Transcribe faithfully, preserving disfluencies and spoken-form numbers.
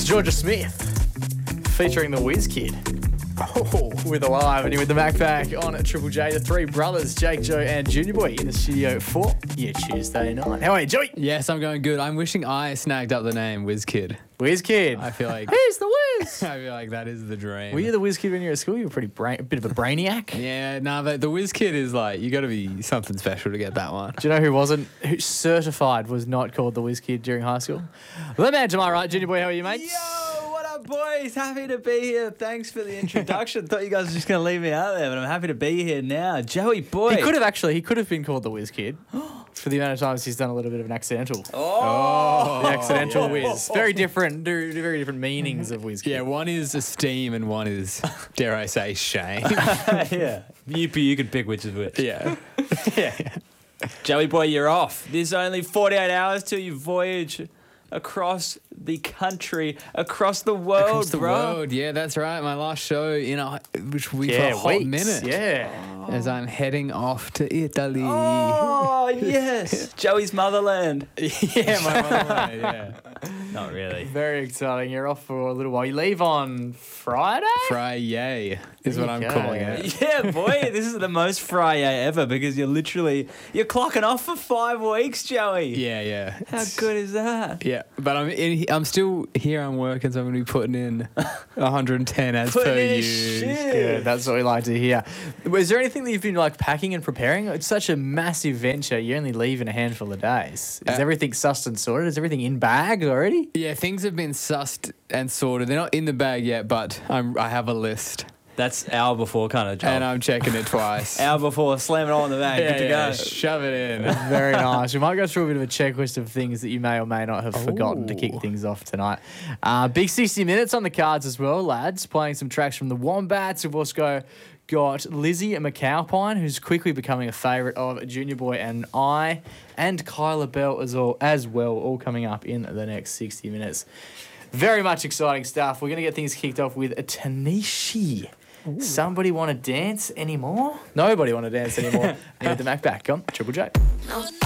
Georgia Smith featuring the Whiz Kid. Oh, with Alive and you with the Mac Pack on at Triple J. The three brothers, Jake, Joe, and Junior Boy in the studio for your Tuesday night. How are you, Joey? Yes, I'm going good. I'm wishing I snagged up the name Whiz Kid. Whiz Kid. I feel like He's the Whiz. I feel like that is the dream. Were you the Whiz Kid when you were at school? You were pretty brain, a bit of a brainiac. Yeah, no, but the Whiz Kid is like, you got to be something special to get that one. Do you know who wasn't, who certified was not called the Whiz Kid during high school? The man to my right, Junior Boy, how are you, mate? Yo, what up, boys? Happy to be here. Thanks for the introduction. Thought you guys were just going to leave me out there, but I'm happy to be here now. Joey boy. He could have actually, he could have been called the Whiz Kid for the amount of times he's done a little bit of an accidental. Oh. The accidental Yeah. whiz. Very different, very very different meanings of Whiz Kid. Yeah, one is esteem and one is, dare I say, shame. Yeah. You, you could pick which is which. yeah. yeah. Joey boy, you're off. There's only forty-eight hours till you voyage across the country, across the world, Across the bro. world. Yeah, that's right. My last show in a, which we Yeah, for a hot weeks. minute. Yeah. As I'm heading off to Italy. Oh, yes. Joey's motherland. yeah, my motherland, yeah. Not really. Very exciting. You're off for a little while. You leave on Friday? Friday is There what you I'm go. calling it. Yeah, boy, this is the most Friday ever because you're literally, you're clocking off for five weeks, Joey. Yeah, yeah. How good is that? Yeah, but I'm in. I'm still here. I'm working, so I'm going to be putting in one hundred ten as Putting per in usual. shit. Good. That's what we like to hear. Is there anything that you've been like packing and preparing? It's such a massive venture. You only leave in a handful of days. Is Uh, everything sussed and sorted? Is everything in bag already? Yeah, things have been sussed and sorted. They're not in the bag yet, but I'm. I have a list, That's hour before kind of job. and I'm checking it twice. hour before, slam it all in the bag, yeah, good to yeah, go. shove it in. Very nice. We might go through a bit of a checklist of things that you may or may not have forgotten to kick Ooh. things off tonight. Uh, big sixty minutes on the cards as well, lads. Playing some tracks from the Wombats. We've also got, got Lizzie McAlpine, who's quickly becoming a favourite of Junior Boy and I, and Kyla Bell as, all, as well, all coming up in the next sixty minutes. Very much exciting stuff. We're going to get things kicked off with a Tanishi. Somebody want to dance anymore? Nobody want to dance anymore. Need the Mac back on Triple J.